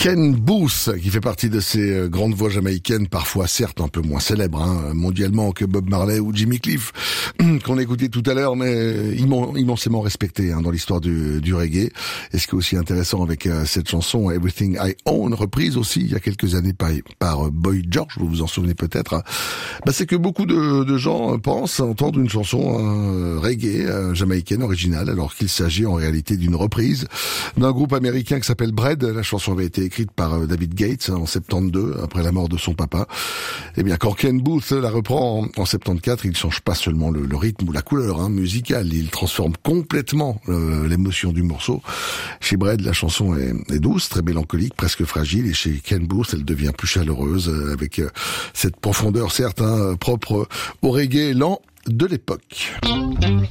Ken Boothe, qui fait partie de ces grandes voix jamaïcaines, parfois certes un peu moins célèbres mondialement que Bob Marley ou Jimmy Cliff, qu'on a écouté tout à l'heure, mais immensément respecté dans l'histoire du reggae. Et ce qui est aussi intéressant avec cette chanson Everything I Own, reprise aussi il y a quelques années par Boy George, vous vous en souvenez peut-être, c'est que beaucoup de gens pensent entendre une chanson reggae jamaïcaine originale, alors qu'il s'agit en réalité d'une reprise d'un groupe américain qui s'appelle Bread. La chanson avait été écrite par David Gates en 72, après la mort de son papa. Eh bien, quand Ken Boothe la reprend en 74, il change pas seulement le rythme ou la couleur musicale, il transforme complètement l'émotion du morceau. Chez Bread, la chanson est douce, très mélancolique, presque fragile, et chez Ken Boothe, elle devient plus chaleureuse, avec cette profondeur certes propre au reggae lent de l'époque.